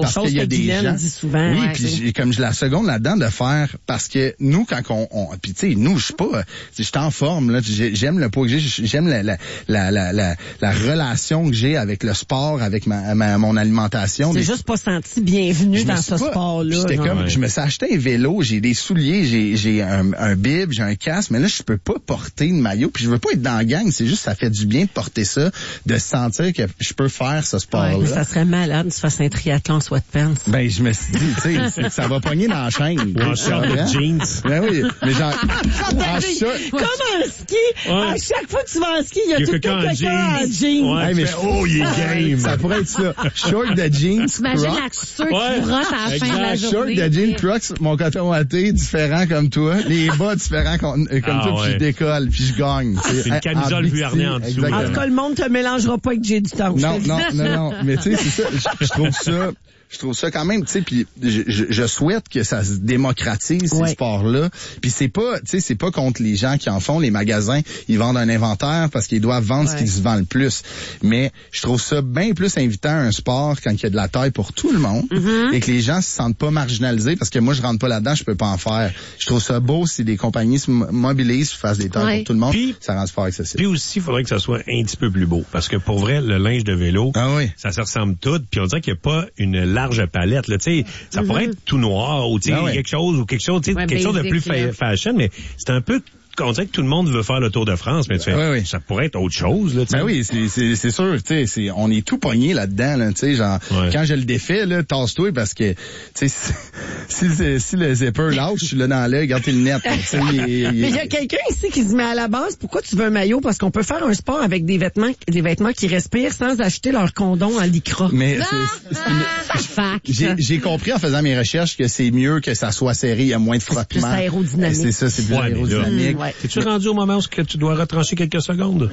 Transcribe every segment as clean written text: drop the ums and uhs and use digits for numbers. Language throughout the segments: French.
parce qu'il y a des gens dit souvent. Oui, puis comme je la seconde là-dedans de faire parce que nous quand on puis tu sais nous je suis pas je suis en forme là, j'aime le poids que j'ai, j'aime la relation que j'ai avec le sport, avec mon alimentation. C'est juste pas senti bienvenu dans ce sport-là. J'étais comme je me suis acheté un vélo, j'ai des souliers, j'ai un bib, j'ai un casque, mais là je peux pas porter de maillot, puis je veux pas être dans la gang, c'est juste ça fait du bien de porter ça, de sentir que je peux faire ce sport-là. Ouais, ça serait malade de se faire un triathlon sweatpants. Ben je me suis dit, tu sais, ça va pogner dans la chaîne. Ou en short de jeans. Ben oui, mais genre comme un ski, à chaque fois que tu vas en ski, il y a tout quelqu'un en jeans. Ouais, mais il est game. Ça pourrait être ça. Short de jeans, t'imagines la couture qui frotte à la fin de la journée. Short de jeans, Crocs, mon coton watté, différent comme toi, les bas différents comme toi, puis je décolle, puis je gagne. C'est une camisole plus harnée en dessous. En tout cas, le monde te mélangera pas avec Jay du temps. Non. Mais tu sais, c'est ça. Je trouve ça quand même, tu sais, puis je souhaite que ça se démocratise ces sports-là. Puis c'est pas contre les gens qui en font. Les magasins, ils vendent un inventaire parce qu'ils doivent vendre ce qui se vend le plus. Mais je trouve ça bien plus invitant un sport quand il y a de la taille pour tout le monde et que les gens se sentent pas marginalisés parce que moi je rentre pas là-dedans, je peux pas en faire. Je trouve ça beau si des compagnies se mobilisent, fassent des tailles pour tout le monde. Puis, ça rend le sport accessible. Puis aussi, il faudrait que ça soit un petit peu plus beau parce que pour vrai, le linge de vélo, ça se ressemble tout. Puis on dirait qu'il n'y a pas une large palette, là, tu sais, ça pourrait être tout noir ou tu sais quelque chose de plus fashion, mais c'est un peu on dirait que tout le monde veut faire le Tour de France, mais tu fais, ça pourrait être autre chose, là, tu sais. Ben oui, c'est sûr, tu sais, on est tout pogné là-dedans, là, tu sais, genre, quand je le défais, là, tasse-toi, parce que, tu sais, si le zipper lâche, je suis là dans l'œil, regarde tes lunettes, tu sais, mais il y a quelqu'un ici qui se met à la base, pourquoi tu veux un maillot? Parce qu'on peut faire un sport avec des vêtements qui respirent sans acheter leur condom en lycra. Mais j'ai compris en faisant mes recherches que c'est mieux que ça soit serré, il y a moins de frottement. C'est plus aérodynamique. C'est ça, c'est plus aérodynamique. T'es-tu rendu au moment où tu dois retrancher quelques secondes?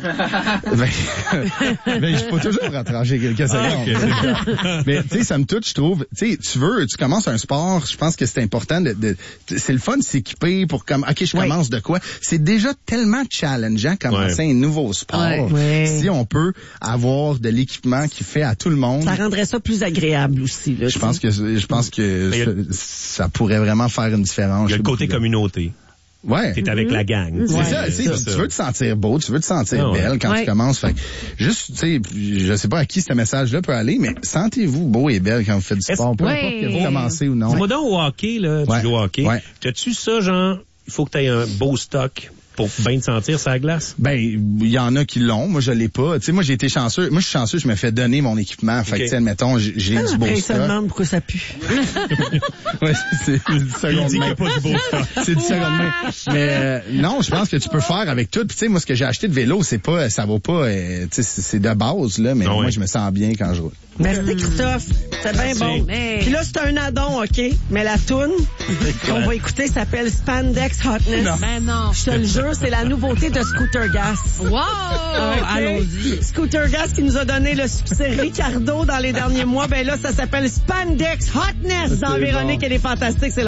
Ben, je peux toujours retrancher quelques secondes. Mais, tu sais, ça me touche, je trouve. Tu sais, tu commences un sport, je pense que c'est important c'est le fun de s'équiper pour je commence de quoi? C'est déjà tellement challengeant commencer un nouveau sport. Si on peut avoir de l'équipement qui fait à tout le monde. Ça rendrait ça plus agréable aussi, là. Je pense que ça pourrait vraiment faire une différence. Il y a le côté communauté. Ouais. T'es avec la gang. C'est ça. Tu veux te sentir beau, tu veux te sentir belle quand tu commences. Fait juste, tu sais, je sais pas à qui ce message-là peut aller, mais sentez-vous beau et belle quand vous fêtes du sport, peu importe que vous commencez ou non. Dis-moi donc au hockey, là, tu joues au hockey. T'as-tu ça, genre, il faut que t'aies un beau stock pour bien te sentir sur la glace? Ben, il y en a qui l'ont. Moi, je l'ai pas. Tu sais, moi, j'ai été chanceux. Moi, je suis chanceux, je me fais donner mon équipement. Fait que, tu sais, admettons, j'ai du beau stock. Ça demande pourquoi ça pue. C'est du seconde main. C'est du seconde main. Mais, non, je pense que tu peux faire avec tout. Puis, tu sais, moi, ce que j'ai acheté de vélo, ça vaut pas, tu sais, c'est de base, là, mais moi, je me sens bien quand je roule. Merci, Christophe. C'est bien bon. Puis là, c'est un addon, OK? Mais la toune qu'on va écouter s'appelle Spandex Hotness. Non. Je te le jure, c'est la nouveauté de Scooter Gas. Wow! Allons-y. Scooter Gas qui nous a donné le succès Ricardo dans les derniers mois. Ben là, ça s'appelle Spandex Hotness dans Véronique. Elle est fantastique. C'est